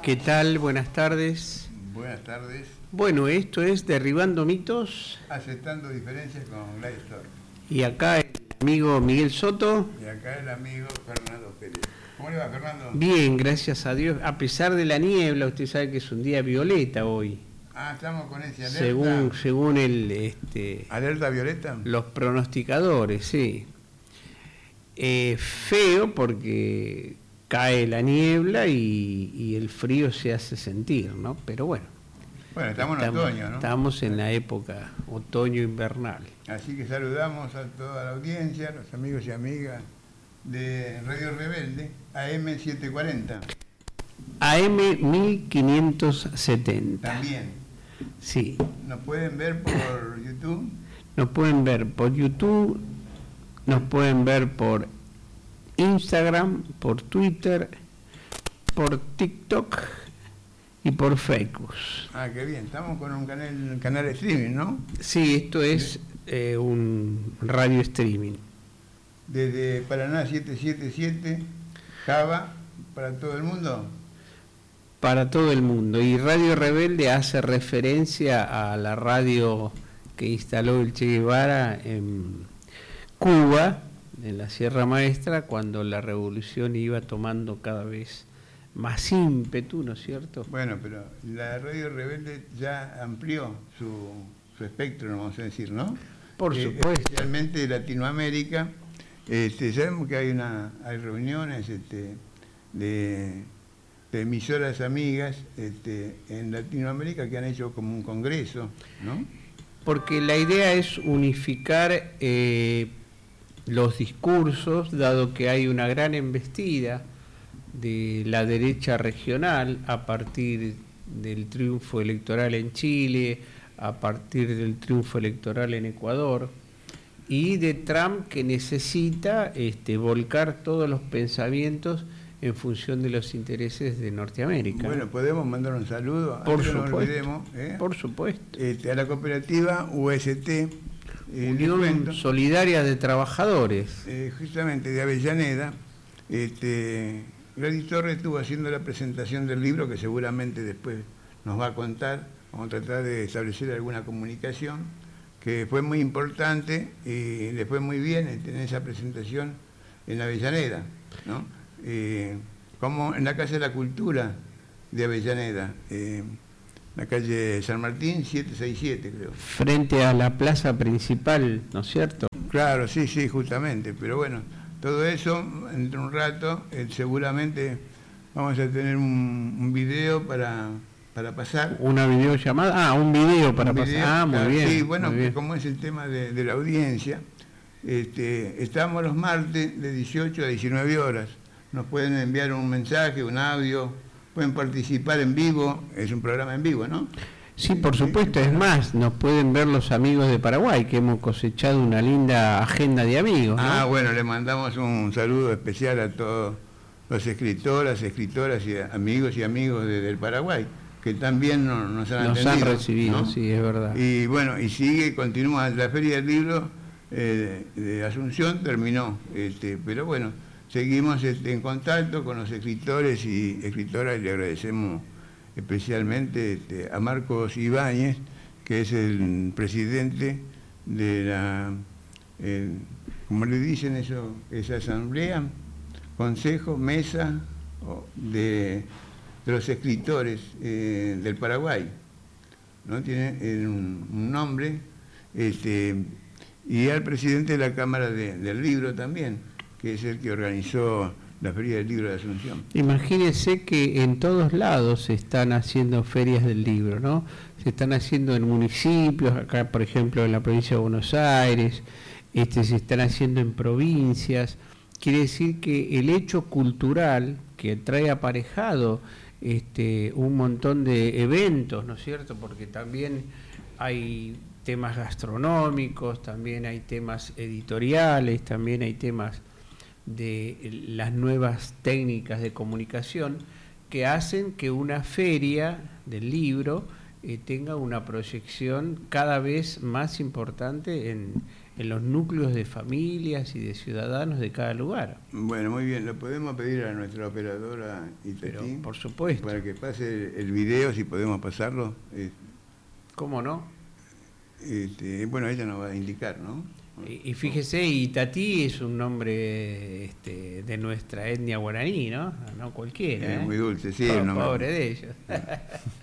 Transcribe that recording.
¿Qué tal? Buenas tardes. Buenas tardes. Bueno, esto es Derribando Mitos. Aceptando diferencias con Gladys Torres. Y acá el amigo Miguel Soto. Y acá el amigo Fernando Pérez. ¿Cómo le va, Fernando? Bien, gracias a Dios. A pesar de la niebla, usted sabe que es un día violeta hoy. Ah, estamos con ese alerta. Según el ¿Alerta violeta? los pronosticadores, sí. Feo porque cae la niebla y el frío se hace sentir, ¿no? Pero bueno. Bueno, estamos en otoño, ¿no? Estamos en la época otoño-invernal. Así que saludamos a toda la audiencia, los amigos y amigas de Radio Rebelde, AM740. AM 1570. También. Sí. Nos pueden ver por YouTube. Nos pueden ver por YouTube, nos pueden ver por Instagram, por Twitter, por TikTok y por Facebook. Ah, qué bien. Estamos con un canal de streaming, ¿no? Sí, esto es un radio streaming. Desde Paraná 777, Java, para todo el mundo. Para todo el mundo. Y Radio Rebelde hace referencia a la radio que instaló el Che Guevara en Cuba, en la Sierra Maestra, cuando la revolución iba tomando cada vez más ímpetu, ¿no es cierto? Bueno, pero la Radio Rebelde ya amplió su espectro, vamos a decir, ¿no? Por supuesto. Especialmente Latinoamérica. Sabemos que hay reuniones de emisoras amigas en Latinoamérica que han hecho como un congreso, ¿no? Porque la idea es unificar los discursos, dado que hay una gran embestida de la derecha regional a partir del triunfo electoral en Chile, a partir del triunfo electoral en Ecuador, y de Trump, que necesita volcar todos los pensamientos en función de los intereses de Norteamérica. Bueno, podemos mandar un saludo, por supuesto, supuesto, no olvidemos, por supuesto. A la cooperativa UST, Unión Solidaria de Trabajadores. Justamente de Avellaneda. Gladys Torres estuvo haciendo la presentación del libro, que seguramente después nos va a contar. Vamos a tratar de establecer alguna comunicación, que fue muy importante y le fue muy bien en esa presentación en Avellaneda, ¿no? Como en la Casa de la Cultura de Avellaneda, la calle San Martín 767, creo. Frente a la plaza principal, ¿no es cierto? Claro, sí, justamente, pero bueno, todo eso, entre un rato, seguramente vamos a tener un video para pasar. ¿Una videollamada? Ah, un video para pasar. Ah, muy bien. Sí, bueno, muy bien. Como es el tema de la audiencia, estamos los martes de 18 a 19 horas. Nos pueden enviar un mensaje, un audio, pueden participar en vivo, es un programa en vivo, ¿no? Sí, por supuesto, es más, nos pueden ver los amigos de Paraguay, que hemos cosechado una linda agenda de amigos, ¿no? Ah, bueno, le mandamos un saludo especial a todos los escritoras y amigos del Paraguay, que también nos han recibido, ¿no? Sí, es verdad. Y bueno, continúa la Feria del Libro de Asunción, terminó, pero bueno, seguimos en contacto con los escritores y escritoras y le agradecemos especialmente a Marcos Ibáñez, que es el presidente de la, ¿cómo le dicen eso? Esa asamblea, consejo, mesa de los escritores del Paraguay, ¿no? Tiene un nombre, y al presidente de la Cámara del Libro también, que es el que organizó la Feria del Libro de Asunción. Imagínense que en todos lados se están haciendo ferias del libro, ¿no? Se están haciendo en municipios, acá por ejemplo en la provincia de Buenos Aires, se están haciendo en provincias. Quiere decir que el hecho cultural que trae aparejado un montón de eventos, ¿no es cierto? Porque también hay temas gastronómicos, también hay temas editoriales, también hay temas de las nuevas técnicas de comunicación que hacen que una feria del libro tenga una proyección cada vez más importante en los núcleos de familias y de ciudadanos de cada lugar. Bueno, muy bien, lo podemos pedir a nuestra operadora Pero, Itatí, por supuesto. para que pase el video, si podemos pasarlo. ¿Cómo no? Bueno, ella nos va a indicar, ¿no? Y fíjese, Itatí es un nombre de nuestra etnia guaraní, ¿no? No cualquiera. Muy dulce, sí, el nombre. Pobre de ellos.